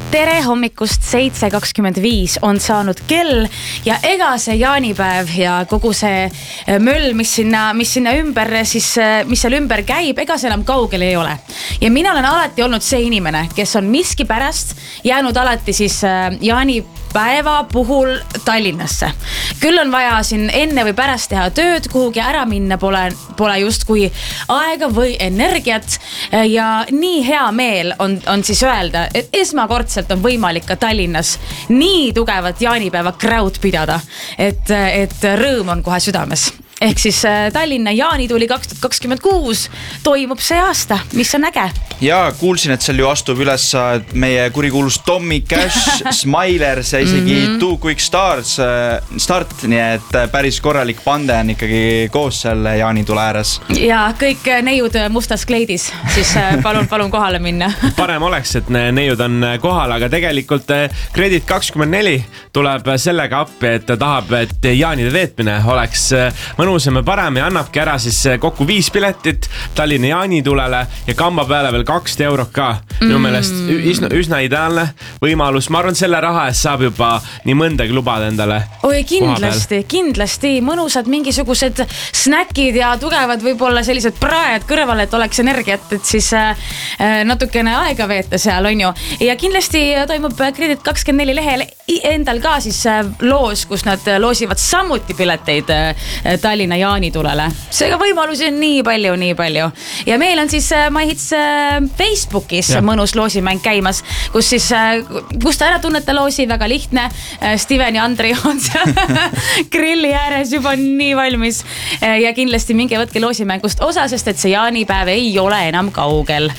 Tere hommikust, 7.25 on saanud kell ja ega see jaanipäev ja kogu see möll, mis sinna ümber, siis, mis seal ümber käib, ega see enam kaugel ei ole. Ja mina olen alati olnud see inimene, kes on miskipärast jäänud alati siis jaanipäeva puhul Tallinnasse. Küll on vaja siin enne või pärast teha tööd, kuhugi ära minna pole justkui aega või energiat ja nii hea meel on siis öelda, et esmakordselt on võimalik ka Tallinnas nii tugevat jaanipäeva crowd pidada, et rõõm on kohe südames. Ehk siis Tallinna jaanituli 2026 toimub see aasta, mis on äge. Ja kuulsin, et seal ju astub üles meie kurikuulus Tommy Cash, Smilers ja isegi Two Quick Start, nii et päris korralik pande on ikkagi koos selle jaanitule ääres. Ja kõik neiud mustas kleidis, siis palun kohale minna. Parem oleks, et neiud on kohal, aga tegelikult Kredit24 tuleb sellega appi, et ta tahab, et jaanide veetmine oleks mõnusam ja parem ja annabki ära siis kokku 5 piletit Tallinna jaanitulele ja kamba peale veel 2 eurot ka. Minu meelest üsna ideaalne võimalus. Ma arvan, selle raha eest saab juba nii mõndagi lubada endale. Oi, kindlasti. Mõnusad mingisugused snäkid ja tugevad võib-olla sellised praed kõrvale, et oleks energiat, et siis natukene aega veeta seal, on ju. Ja kindlasti toimub Kredit24 lehel endal ka siis loos, kus nad loosivad samuti pileteid Tallinna jaanitulele. Seega võimalusi on nii palju. Ja meil on siis My Hits Facebookis mõnus loosimäng käimas, kus ta ära tunnete loosi, väga lihtne. Steven ja Andri on seal grilli ääres juba nii valmis. Ja kindlasti minge võtke loosimängust osa, sest et see jaanipäev ei ole enam kaugel.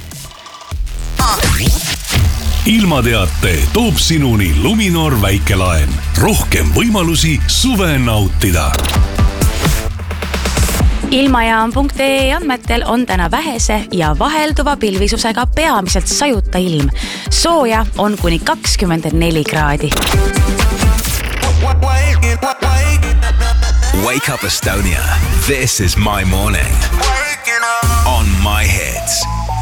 Ilmateate toob sinuni Luminor väikelaen. Rohkem võimalusi suve nautida. Ilmajaam.ee andmetel on täna vähese ja vahelduva pilvisusega peamiselt sajuta ilm. Sooja on kuni 24 kraadi. Wake up Estonia. This is my morning on My Hits.